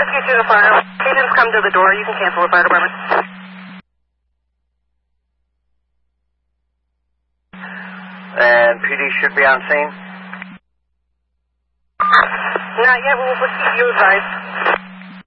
Whiskey to the fire. Agents come to the door. You can cancel the fire department. And PD should be on scene? Not yet. We'll keep you advised.